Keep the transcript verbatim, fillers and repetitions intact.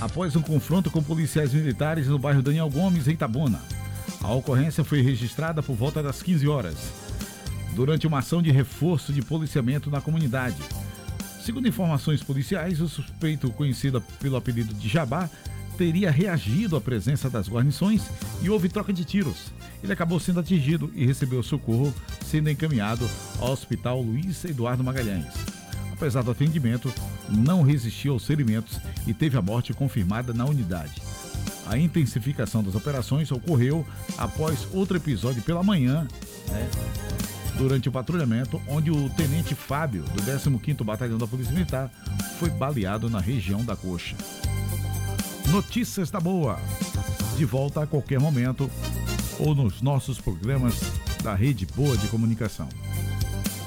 após um confronto com policiais militares no bairro Daniel Gomes, em Itabuna. A ocorrência foi registrada por volta das quinze horas, durante uma ação de reforço de policiamento na comunidade. Segundo informações policiais, o suspeito, conhecido pelo apelido de Jabá, teria reagido à presença das guarnições e houve troca de tiros. Ele acabou sendo atingido e recebeu socorro, sendo encaminhado ao Hospital Luiz Eduardo Magalhães. Apesar do atendimento, não resistiu aos ferimentos e teve a morte confirmada na unidade. A intensificação das operações ocorreu após outro episódio pela manhã, né, durante o patrulhamento, onde o tenente Fábio, do décimo quinto Batalhão da Polícia Militar, foi baleado na região da coxa. Notícias da Boa, de volta a qualquer momento ou nos nossos programas da Rede Boa de Comunicação.